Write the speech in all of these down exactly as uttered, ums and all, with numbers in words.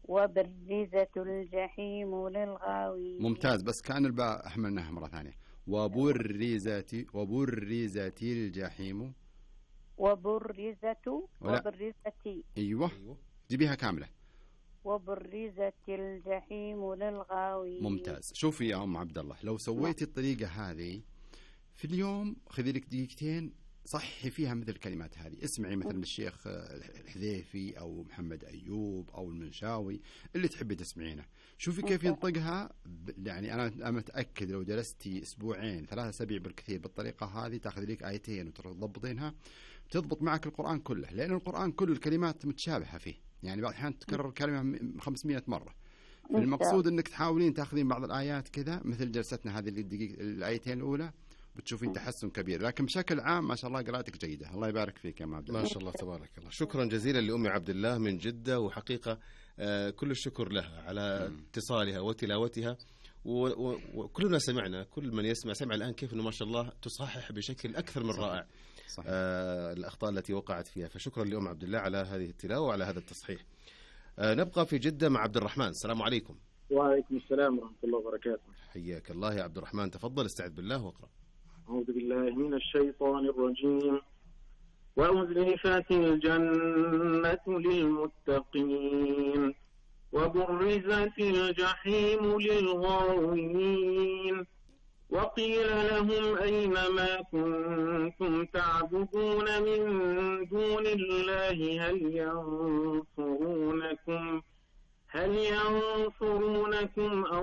وبرزت الجحيم للغاوين. ممتاز، بس كان الباء أحملناها مرة ثانية. وبرزت وبرزت الجحيم. وبرزت وبرزت أيوة جيبيها كاملة. وبرزت الجحيم للغاوين. ممتاز. شوفي يا أم عبد الله، لو سويتي الطريقة هذه في اليوم خذي لك دقيقتين صحي فيها مثل الكلمات هذه. اسمعي مثل الشيخ الحذيفي أو محمد أيوب أو المنشاوي اللي تحبي تسمعينه، شوفي كيف ينطقها. يعني أنا متأكد لو جلستي أسبوعين ثلاثة أسابيع بالكثير بالطريقة هذه تأخذ لك آيتين وتضبطينها تضبط معك القرآن كله، لأن القرآن كل الكلمات متشابهة فيه، يعني بعض الأحيان تكرر كلمة خمسمائة مرة. المقصود أنك تحاولين تأخذين بعض الآيات كذا مثل جلستنا هذه الدقيقة الآيتين الأولى بتشوفين تحسن كبير، لكن بشكل عام ما شاء الله قراءتك جيدة. الله يبارك فيك يا عبد الله. ما شاء الله تبارك الله. شكرا جزيلا لأم عبد الله من جدة، وحقيقة آه كل الشكر لها على اتصالها وتلاوتها، وكلنا سمعنا، كل من يسمع سمع الآن كيف أنه ما شاء الله تصحح بشكل أكثر من رائع آه الأخطاء التي وقعت فيها. فشكرا لأم عبد الله على هذه التلاوة وعلى هذا التصحيح. آه نبقى في جدة مع عبد الرحمن. السلام عليكم. وعليكم السلام ورحمة الله وبركاته. حياك الله يا عبد الرحمن، تفضل استعذ بالله واقرأ. أعوذ بالله من الشيطان الرجيم. وأزلفت الجنة للمتقين وبرزت الجحيم للغاوين وقيل لهم أين ما كنتم تعبدون من دون الله هل ينصرونكم هل ينصرونكم أو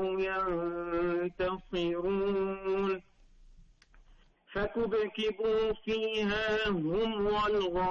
ينتصرون فكبكبوا فيها هم والغاوون.